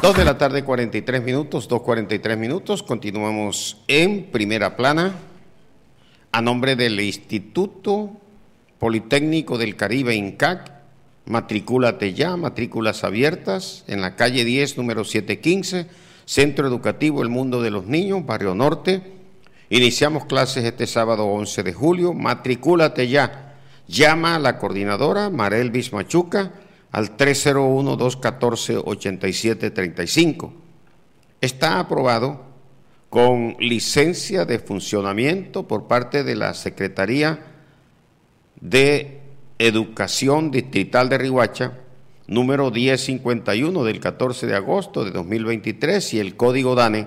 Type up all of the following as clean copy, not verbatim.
2 de la tarde, 43 minutos, 2:43 minutos. Continuamos en Primera Plana. A nombre del Instituto Politécnico del Caribe, INCAC, matricúlate ya, matrículas abiertas en la calle 10, número 715, Centro Educativo El Mundo de los Niños, Barrio Norte. Iniciamos clases este sábado 11 de julio. Matricúlate ya. Llama a la coordinadora Marelvis Machuca al 301-214-8735. Está aprobado con licencia de funcionamiento por parte de la Secretaría de Educación Distrital de Riohacha, número 1051 del 14 de agosto de 2023 y el código DANE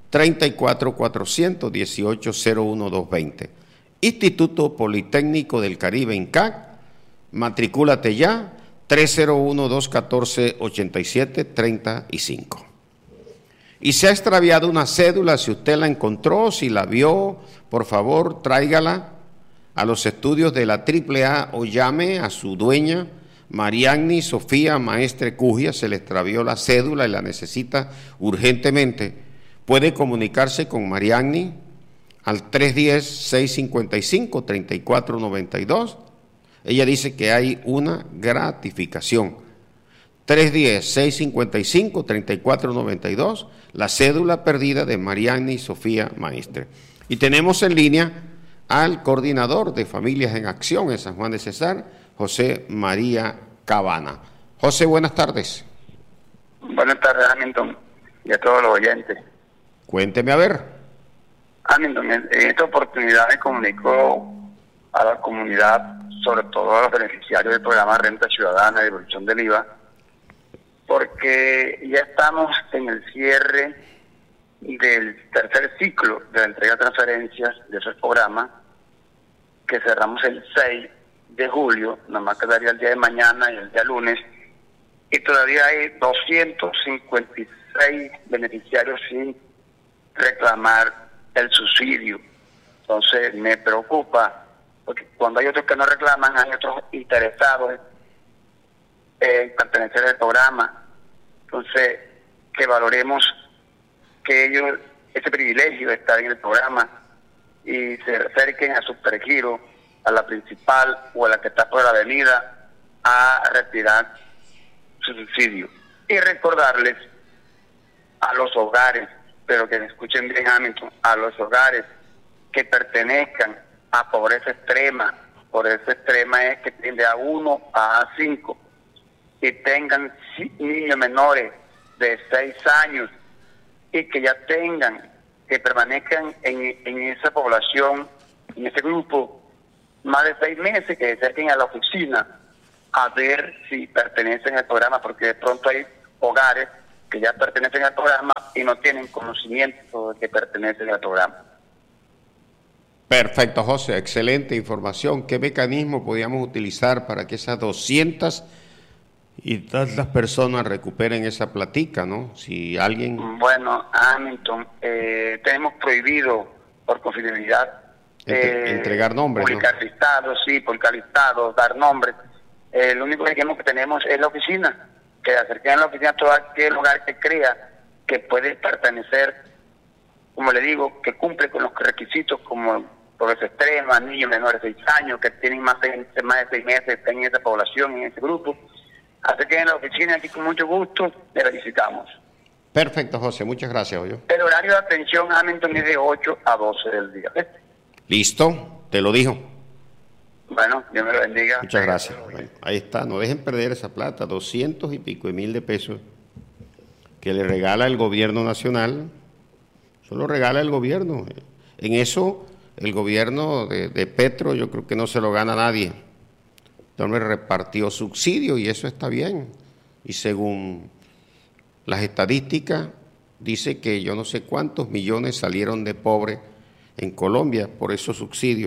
34.400.18.01.220. Instituto Politécnico del Caribe, INCAC, matricúlate ya, 301-214-8735. Y se ha extraviado una cédula, si usted la encontró, si la vio, por favor, tráigala a los estudios de la AAA o llame a su dueña, Marianny Sofía Maestre Cugia. Se le extravió la cédula y la necesita urgentemente. Puede comunicarse con Marianny al 310-655-3492. Ella dice que hay una gratificación. 310-655-3492, la cédula perdida de Marianny Sofía Maestre. Y tenemos en línea al coordinador de Familias en Acción en San Juan de Cesar, José María Cabana. José, buenas tardes. Buenas tardes, Hamilton, y a todos los oyentes. Cuénteme a ver. Hamilton, en esta oportunidad me comunicó a la comunidad, sobre todo a los beneficiarios del programa Renta Ciudadana de devolución del IVA, porque ya estamos en el cierre del tercer ciclo de la entrega de transferencias de esos programas, que cerramos el 6 de julio, nada más quedaría el día de mañana y el día lunes, y todavía hay 256 beneficiarios sin reclamar el subsidio. Entonces me preocupa, porque cuando hay otros que no reclaman, hay otros interesados en pertenecer al programa. Entonces, que valoremos que ellos, ese privilegio de estar en el programa, y se acerquen a su pergiro, a la principal o a la que está por la avenida, a retirar su subsidio. Y recordarles a los hogares, pero que me escuchen bien, Hamilton, a los hogares que pertenezcan a pobreza extrema. Pobreza extrema es que tiende a 1 a 5 y tengan niños menores de 6 años y que ya tengan, que permanezcan en esa población, en ese grupo, más de 6 meses, que se acerquen a la oficina a ver si pertenecen al programa, porque de pronto hay hogares que ya pertenecen al programa y no tienen conocimiento de que pertenecen al programa. Perfecto, José, excelente información. ¿Qué mecanismo podríamos utilizar para que esas 200 y tantas personas recuperen esa platica, no? Si alguien... Bueno, Hamilton, tenemos prohibido por confidencialidad entregar nombres, publicar, ¿no?, listados, sí, publicar listados, dar nombres. Lo único que tenemos es la oficina, que acerquen a la oficina todo aquel hogar que crea que puede pertenecer, como le digo, que cumple con los requisitos como pobreza extrema, niños menores de 6 años, que tienen más de 6 meses, están en esa población, en ese grupo. Así que en la oficina, aquí con mucho gusto, le visitamos. Perfecto, José, muchas gracias. Oye. El horario de atención, Hamilton, es de 8 a 12 del día. Listo, te lo dijo. Bueno, Dios me lo bendiga. Muchas gracias. Bueno, ahí está, no dejen perder esa plata, 200 y pico de mil de pesos que le regala el gobierno nacional. Eso lo regala el gobierno. En eso, el gobierno de Petro, yo creo que no se lo gana nadie. Entonces repartió subsidio y eso está bien. Y según las estadísticas, dice que yo no sé cuántos millones salieron de pobres en Colombia por esos subsidios.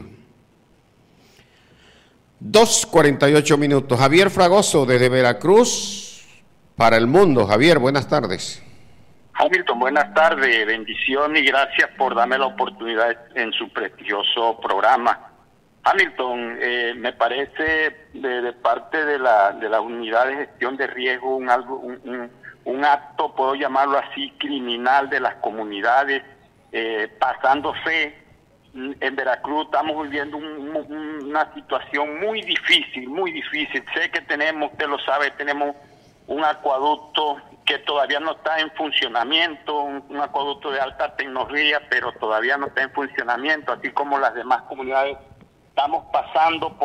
2:48 minutos. Javier Fragoso desde Veracruz para el mundo. Javier, buenas tardes. Hamilton, buenas tardes, bendición y gracias por darme la oportunidad en su prestigioso programa. Hamilton, me parece de parte de la unidad de gestión de riesgo un acto, puedo llamarlo así, criminal de las comunidades, pasándose. En Veracruz estamos viviendo una situación muy difícil, muy difícil. Sé que tenemos, usted lo sabe, tenemos un acueducto que todavía no está en funcionamiento, un acueducto de alta tecnología, pero todavía no está en funcionamiento, así como las demás comunidades. Estamos pasando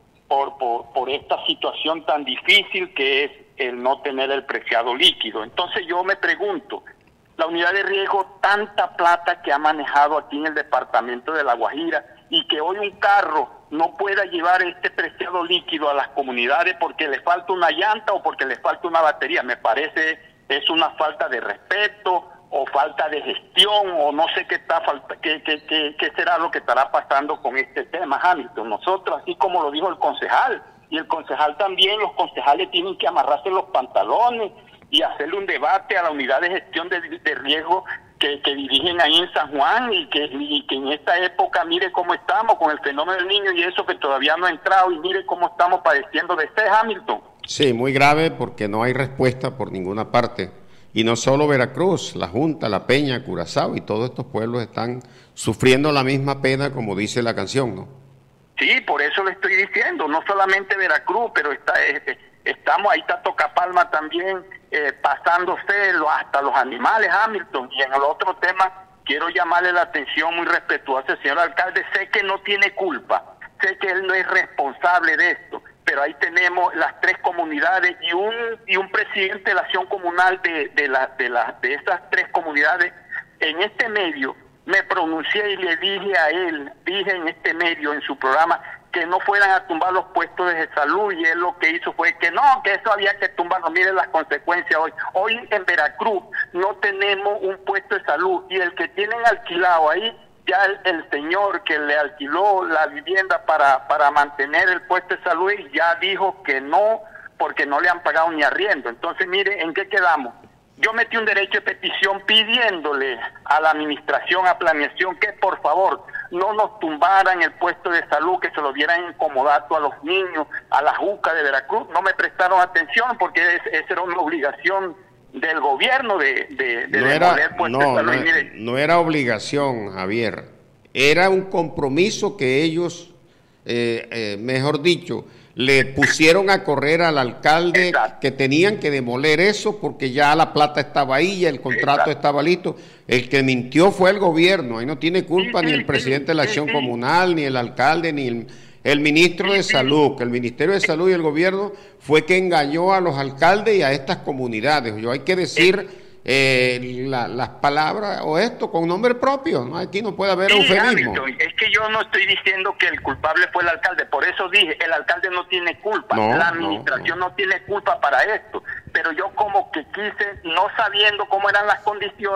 por esta situación tan difícil que es el no tener el preciado líquido. Entonces yo me pregunto, la unidad de riesgo, tanta plata que ha manejado aquí en el departamento de La Guajira, y que hoy un carro no pueda llevar este preciado líquido a las comunidades porque le falta una llanta o porque le falta una batería, me parece es una falta de respeto o falta de gestión, o no sé qué será lo que estará pasando con este tema, Hamilton. Nosotros, así como lo dijo el concejal, y el concejal también, los concejales tienen que amarrarse los pantalones y hacerle un debate a la unidad de gestión de riesgo que dirigen ahí en San Juan, y que en esta época mire cómo estamos con el fenómeno del niño y eso que todavía no ha entrado, y mire cómo estamos padeciendo de este, Hamilton. Sí, muy grave porque no hay respuesta por ninguna parte. Y no solo Veracruz, la Junta, La Peña, Curazao y todos estos pueblos están sufriendo la misma pena, como dice la canción, ¿no? Sí, por eso le estoy diciendo, no solamente Veracruz, pero estamos, ahí está Tocapalma también, pasándose hasta los animales, Hamilton. Y en el otro tema, quiero llamarle la atención muy respetuosa, señor alcalde, sé que no tiene culpa, sé que él no es responsable de esto, pero ahí tenemos las tres comunidades y un presidente de la acción comunal de esas tres comunidades. En este medio me pronuncié y le dije a él, dije en este medio, en su programa, que no fueran a tumbar los puestos de salud, y él lo que hizo fue que no, que eso había que tumbarlo. Miren las consecuencias hoy. Hoy en Veracruz no tenemos un puesto de salud, y el que tienen alquilado ahí, ya el señor que le alquiló la vivienda para mantener el puesto de salud, ya dijo que no, porque no le han pagado ni arriendo. Entonces, mire, ¿en qué quedamos? Yo metí un derecho de petición pidiéndole a la administración, a planeación, que por favor no nos tumbaran el puesto de salud, que se lo dieran en comodato a los niños, a la JUCA de Veracruz. No me prestaron atención porque esa era una obligación del gobierno de demoler puestos de salud. No era obligación, Javier. Era un compromiso que ellos, mejor dicho, le pusieron a correr al alcalde. Exacto. Que tenían que demoler eso porque ya la plata estaba ahí, ya el contrato. Exacto. Estaba listo. El que mintió fue el gobierno, ahí no tiene culpa ni el presidente de la acción comunal, ni el alcalde, ni el ministro de salud, que el Ministerio de Salud y el gobierno fue que engañó a los alcaldes y a estas comunidades. Hay que decir las palabras o esto con nombre propio, ¿no? Aquí no puede haber eufemismo. Es que yo no estoy diciendo que el culpable fue el alcalde, por eso dije, el alcalde no tiene culpa, la administración no tiene culpa para esto, pero yo como que quise, no sabiendo cómo eran las condiciones,